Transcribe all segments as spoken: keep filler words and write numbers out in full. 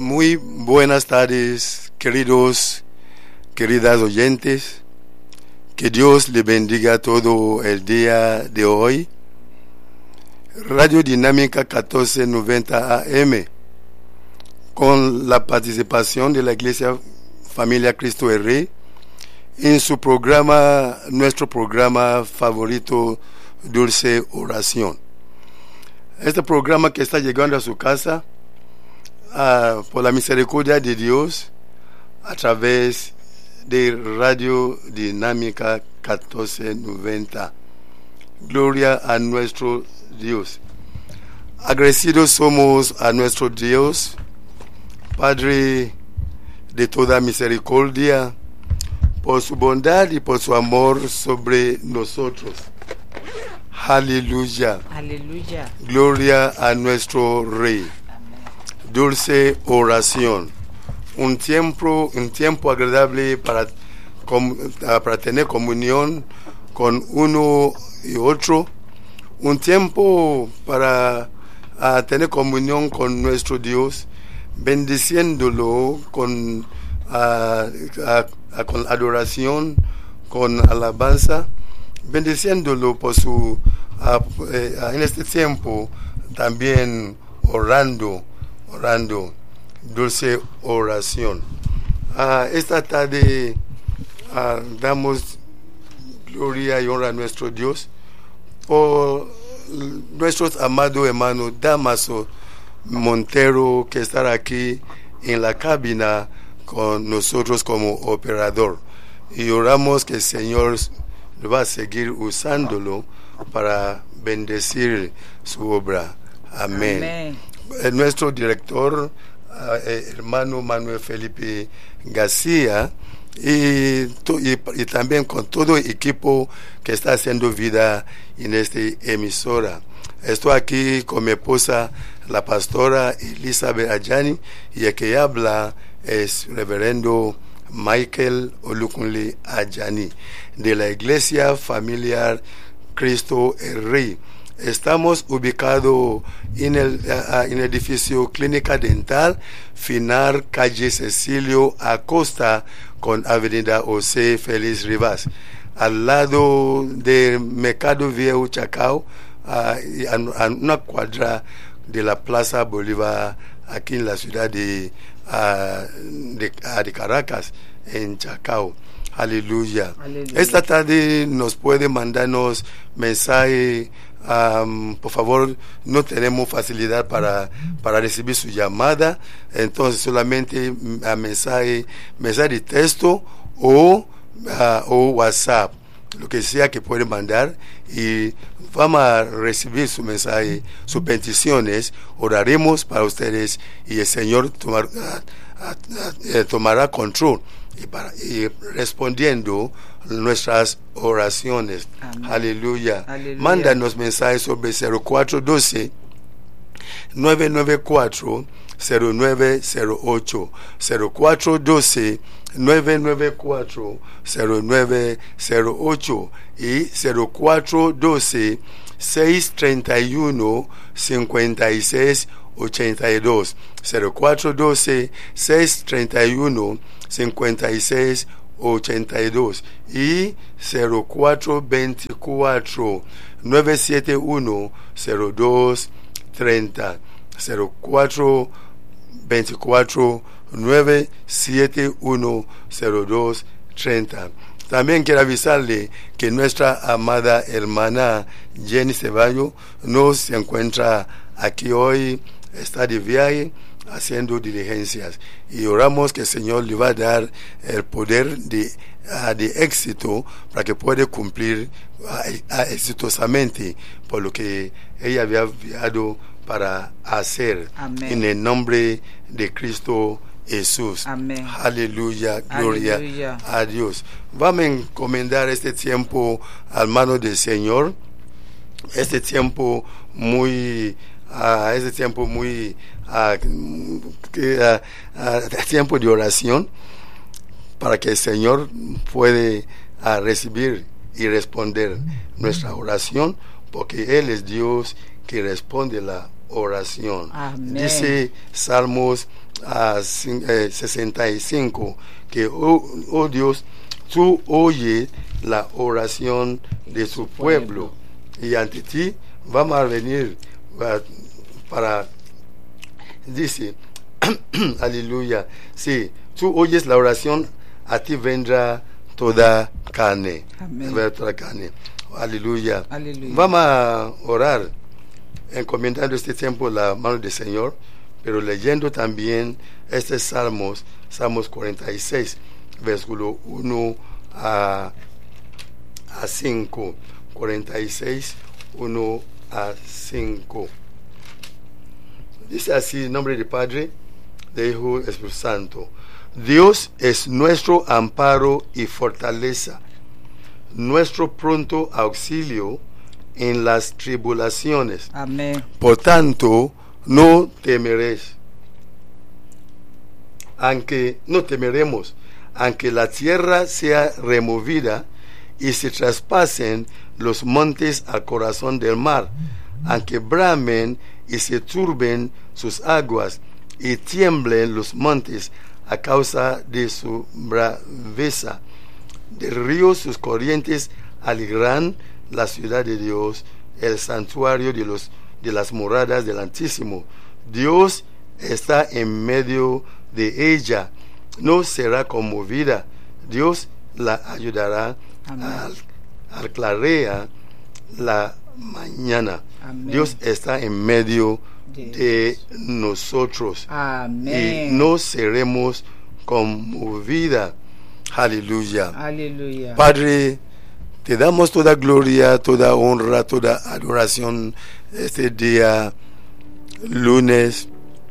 Muy buenas tardes, queridos, queridas oyentes. Que Dios le bendiga todo el día de hoy. Radio Dinámica catorce noventa A M, con la participación de la Iglesia Familia Cristo el Rey, en su programa, nuestro programa favorito, Dulce Oración. Este programa que está llegando a su casa, uh, por la misericordia de Dios, a través de Radio Dinámica catorce noventa. Gloria a nuestro Dios. Agradecidos somos a nuestro Dios, Padre de toda misericordia, por su bondad y por su amor sobre nosotros. Aleluya. Aleluya. Gloria a nuestro Rey. Amén. Dulce oración. Un tiempo, un tiempo agradable para, para tener comunión con uno y otro. Un tiempo para uh, tener comunión con nuestro Dios, bendiciéndolo con, uh, uh, uh, con adoración, con alabanza, bendiciéndolo por su, uh, uh, en este tiempo también orando, orando, dulce oración. Uh, esta tarde uh, damos gloria y honra a nuestro Dios por nuestros amados hermanos Damaso Montero, que está aquí en la cabina con nosotros como operador, y oramos que el Señor va a seguir usándolo para bendecir su obra. Amén. Amén. Nuestro director, eh, hermano Manuel Felipe García, Y, y, y también con todo el equipo que está haciendo vida en esta emisora. Estoy aquí con mi esposa, la pastora Elizabeth Ayani, y el que habla es reverendo Michael Olukunle Ayani, de la Iglesia Familiar Cristo el Rey. Estamos ubicados en el, uh, en el edificio Clínica Dental, final calle Cecilio Acosta, con avenida José Félix Rivas, al lado del Mercado Viejo Chacao, uh, a, a una cuadra de la Plaza Bolívar, aquí en la ciudad de, uh, de, uh, de Caracas, en Chacao. Aleluya. Aleluya. Esta tarde nos puede mandarnos mensaje. Um, por favor, no tenemos facilidad para, para recibir su llamada, entonces solamente a mensaje, mensaje de texto o, uh, o WhatsApp, lo que sea que pueden mandar, y vamos a recibir su mensaje, sus peticiones, oraremos para ustedes y el Señor tomar, uh, uh, uh, tomará control y, para, y respondiendo nuestras oraciones. Aleluya. Aleluya. Mándanos mensajes sobre cero cuatro uno dos, nueve nueve cuatro, cero nueve cero ocho, cero cuatro uno dos, nueve nueve cuatro, cero nueve cero ocho y cero cuatro uno dos, seis tres uno, cinco seis ocho dos, cero cuatro uno dos, seis tres uno, cinco seis ochenta y dos y cero cuatro veinticuatro, nueve siete uno, cero dos treinta, cero cuatro veinticuatro, nueve siete uno, cero dos treinta. También quiero avisarle que nuestra amada hermana Jenny Ceballos no se encuentra aquí hoy, está de viaje haciendo diligencias, y oramos que el Señor le va a dar el poder de, uh, de éxito para que pueda cumplir uh, uh, exitosamente por lo que ella había enviado para hacer. Amén. En el nombre de Cristo Jesús. Amén. Aleluya, gloria Aleluya. A Dios. Vamos a encomendar este tiempo al mano del Señor, este tiempo muy uh, este tiempo muy Uh, uh, uh, tiempo de oración, para que el Señor puede uh, recibir y responder nuestra oración, porque Él es Dios que responde la oración. Amén. Dice Salmos a sesenta y cinco, que, oh, oh Dios, tú oyes la oración de su pueblo, y ante ti vamos a venir para, para dice, aleluya, sí, tú oyes la oración, a ti vendrá toda carne. Amén. Toda carne. Aleluya. Aleluya. Vamos a orar encomendando este tiempo en la mano del Señor, pero leyendo también estos salmos, Salmos cuarenta y seis, versículo uno a cinco. cuarenta y seis, uno a cinco. Dice así, en nombre del Padre, del Hijo y del Espíritu Santo. Dios es nuestro amparo y fortaleza, nuestro pronto auxilio en las tribulaciones. Amén. Por tanto, no temeréis, aunque no temeremos, aunque la tierra sea removida y se traspasen los montes al corazón del mar, aunque bramen y se turben sus aguas y tiemblen los montes a causa de su braveza. Del río sus corrientes alegran la ciudad de Dios, el santuario de, los, de las moradas del Altísimo. Dios está en medio de ella, no será conmovida. Dios la ayudará al, al clarear la mañana. Amén. Dios está en medio de, de nosotros. Amén. Y no seremos conmovida. Aleluya. Aleluya. Padre, te damos toda gloria, toda honra, toda adoración este día, lunes.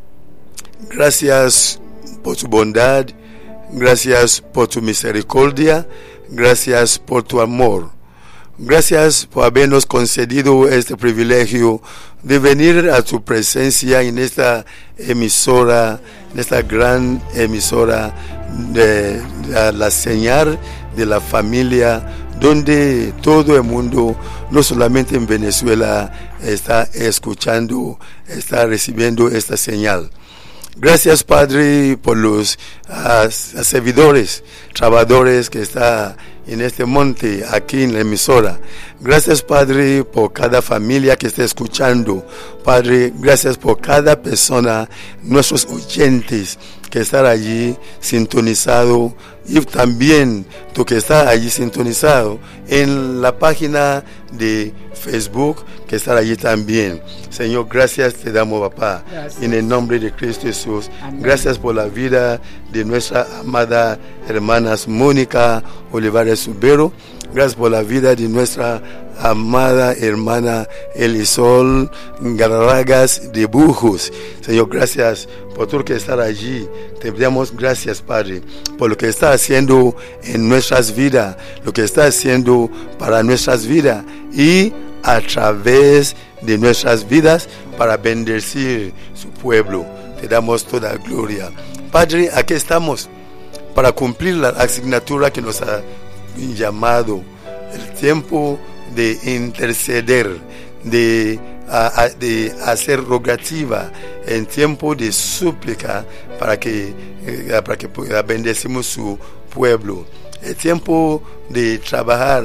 Gracias por tu bondad, gracias por tu misericordia, gracias por tu amor. Gracias por habernos concedido este privilegio de venir a tu presencia en esta emisora, en esta gran emisora de, de la señal de la familia, donde todo el mundo, no solamente en Venezuela, está escuchando, está recibiendo esta señal. Gracias, Padre, por los uh, servidores, trabajadores que están en este monte, aquí en la emisora. Gracias, Padre, por cada familia que está escuchando. Padre, gracias por cada persona, nuestros oyentes que están allí sintonizado, y también tú que estás allí sintonizado en la página de Facebook, que está allí también. Señor, gracias te damos, papá, gracias. En el nombre de Cristo Jesús. Amén. Gracias por la vida de nuestra amada hermana Mónica Olivares Subero. Gracias por la vida de nuestra amada hermana Elisol Garragas de Bujos. Señor, gracias por todo lo que está allí. Te damos gracias, Padre, por lo que está haciendo en nuestras vidas, lo que está haciendo para nuestras vidas y a través de nuestras vidas para bendecir su pueblo. Te damos toda gloria. Padre, aquí estamos para cumplir la asignatura que nos ha llamado, el tiempo de interceder, de, a, a, de hacer rogativa, en tiempo de súplica para que, eh, para que bendecimos su pueblo, el tiempo de trabajar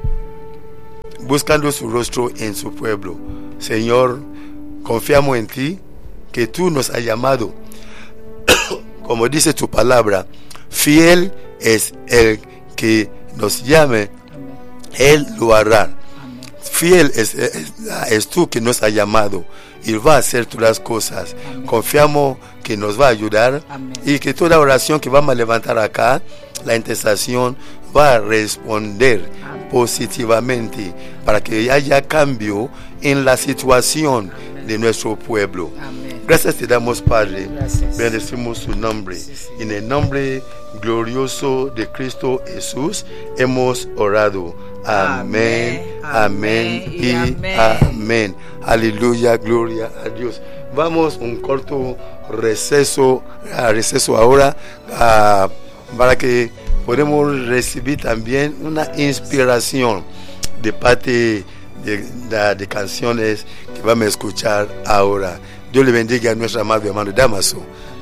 buscando su rostro en su pueblo. Señor, confiamos en ti, que tú nos has llamado, como dice tu palabra, fiel es el que nos llame, Él lo hará. Amén. Fiel es, es, es tú que nos has llamado y va a hacer todas las cosas. Amén. Confiamos que nos va a ayudar. Amén. Y que toda oración que vamos a levantar acá, la intercesión va a responder. Amén. Positivamente para que haya cambio en la situación de nuestro pueblo. Amén. Gracias te damos, Padre. Gracias. Bendecimos su nombre. Sí, sí. En el nombre glorioso de Cristo Jesús hemos orado. Amén, amén, amén y amén. amén. Aleluya, gloria a Dios. Vamos un corto receso, a receso ahora, a, para que podamos recibir también una inspiración de parte de, de, de canciones que vamos a escuchar ahora. Dios le bendiga a nuestro amado hermano Damaso.